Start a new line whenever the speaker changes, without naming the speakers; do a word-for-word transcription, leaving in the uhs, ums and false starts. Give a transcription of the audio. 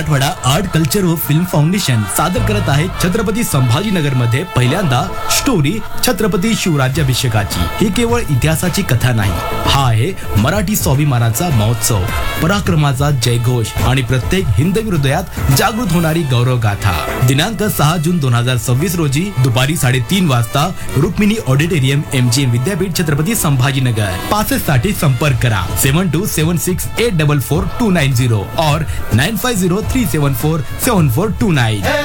Marathwada art culture व film foundation सादर करत आहे छत्रपती संभाजीनगर मध्ये पहिल्यांदा स्टोरी छत्रपती शिवराज्याभिषेकाची। ही केवळ इतिहासाची कथा नाही, हा आहे मराठी स्वाभिमानाचा महोत्सव, पराक्रमाचा जयघोष आणि प्रत्येक हिंदवी हृदयात जागृत होणारी गौरव गाथा। दिनांक सहा जून दोन हजार सव्वीस रोजी दुपारी साडेतीन वाजता Rukmini auditorium M G M विद्यापीठ छत्रपती संभाजीनगर। पासेस साठी संपर्क करा सेवन to seven six eight double four to nine Ziro और nine five Ziro three seven four seven four to nine.